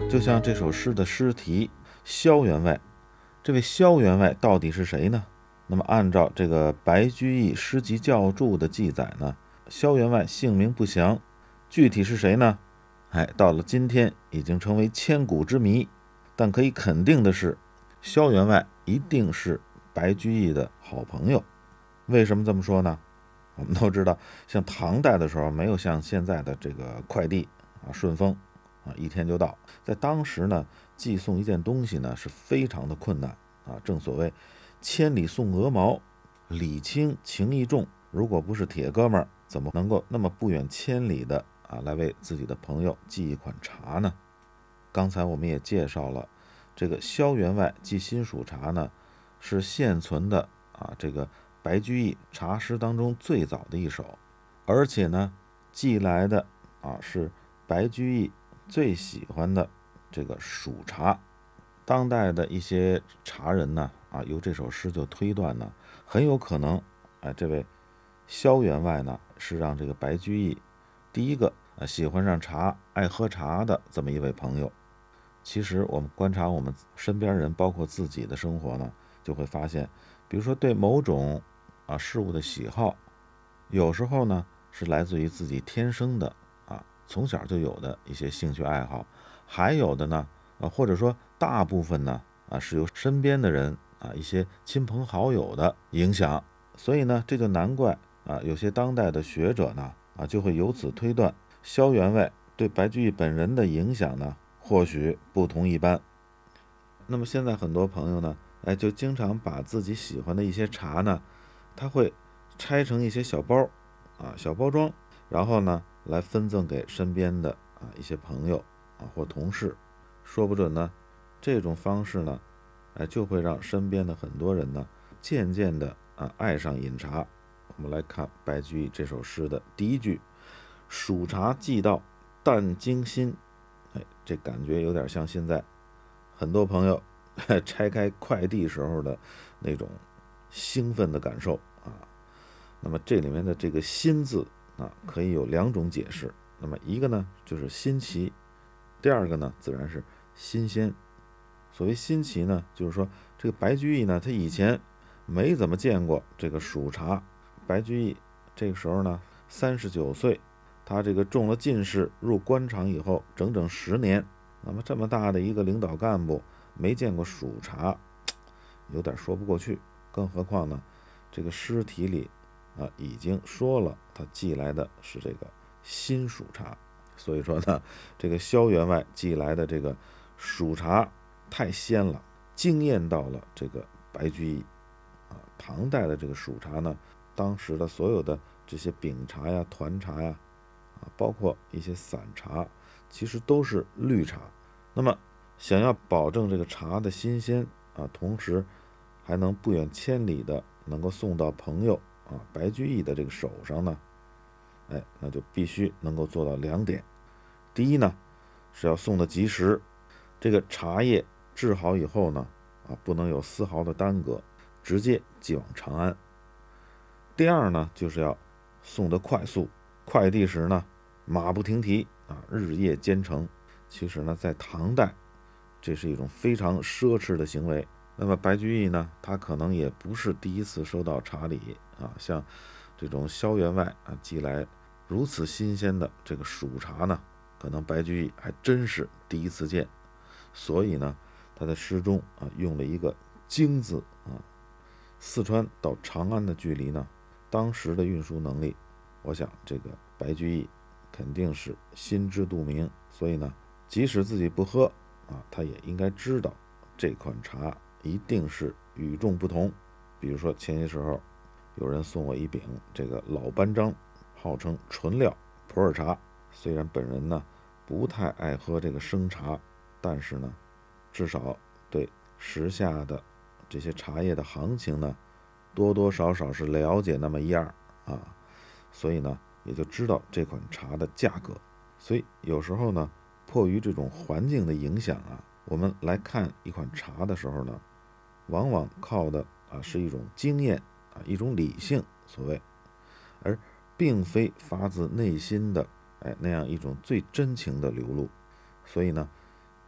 就像这首诗的诗题萧员外，这位萧员外到底是谁呢？那么按照这个白居易诗集校注的记载呢，萧员外姓名不详，具体是谁呢？到了今天已经成为千古之谜。但可以肯定的是，萧员外一定是白居易的好朋友。为什么这么说呢？我们都知道，像唐代的时候，没有像现在的这个快递顺丰一天就到。在当时呢，寄送一件东西呢是非常的困难正所谓千里送鹅毛，礼轻情意重。如果不是铁哥们儿，怎么能够那么不远千里的来为自己的朋友寄一款茶呢？刚才我们也介绍了，这个萧员外寄新蜀茶呢，是现存的这个白居易茶诗当中最早的一首，而且呢，寄来的是白居易最喜欢的这个蜀茶。当代的一些茶人呢由这首诗就推断呢，很有可能这位萧员外呢是让这个白居易第一个喜欢上茶、爱喝茶的这么一位朋友。其实我们观察我们身边人，包括自己的生活呢，就会发现，比如说对某种事物的喜好，有时候呢是来自于自己天生的从小就有的一些兴趣爱好，还有的呢或者说大部分呢是由身边的人一些亲朋好友的影响。所以呢，这就难怪有些当代的学者呢就会由此推断，萧员外对白居易本人的影响呢或许不同一般。那么现在很多朋友呢就经常把自己喜欢的一些茶呢，他会拆成一些小包小包装，然后呢来分赠给身边的一些朋友或同事。说不准呢，这种方式呢就会让身边的很多人呢渐渐的爱上饮茶。我们来看白居易这首诗的第一句：蜀茶寄到但惊心。这感觉有点像现在很多朋友拆开快递时候的那种兴奋的感受那么这里面的这个新字可以有两种解释。那么一个呢就是新奇，第二个呢自然是新鲜。所谓新奇呢，就是说这个白居易呢，他以前没怎么见过这个蜀茶。白居易这个时候呢39岁，他这个中了进士，入官场以后整整10年。那么这么大的一个领导干部没见过蜀茶，有点说不过去。更何况呢，这个诗题里已经说了他寄来的是这个新蜀茶。所以说呢，这个萧员外寄来的这个蜀茶太鲜了，惊艳到了这个白居易唐代的这个蜀茶呢，当时的所有的这些饼茶呀、团茶呀包括一些散茶，其实都是绿茶。那么想要保证这个茶的新鲜同时还能不远千里的能够送到朋友白居易的这个手上呢，那就必须能够做到两点。第一呢，是要送的及时，这个茶叶制好以后呢不能有丝毫的耽搁，直接寄往长安。第二呢，就是要送得快速，快递时呢马不停蹄日夜兼程。其实呢，在唐代，这是一种非常奢侈的行为。那么白居易呢，他可能也不是第一次收到茶礼像这种萧员外寄来如此新鲜的这个蜀茶呢，可能白居易还真是第一次见。所以呢，他在诗中用了一个惊字四川到长安的距离呢，当时的运输能力，我想这个白居易肯定是心知肚明。所以呢，即使自己不喝他也应该知道这款茶一定是与众不同。比如说前些时候有人送我一饼这个老班章，号称纯料普洱茶。虽然本人呢不太爱喝这个生茶，但是呢至少对时下的这些茶叶的行情呢多多少少是了解那么一二所以呢也就知道这款茶的价格。所以有时候呢，迫于这种环境的影响我们来看一款茶的时候呢，往往靠的是一种经验一种理性所谓，而并非发自内心的那样一种最真情的流露。所以呢，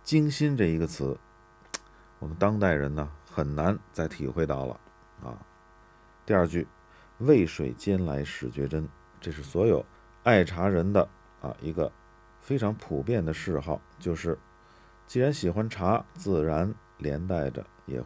精心这一个词，我们当代人呢很难再体会到了啊。第二句，渭水间来始觉真，这是所有爱茶人的一个非常普遍的嗜好，就是既然喜欢茶，自然连带着也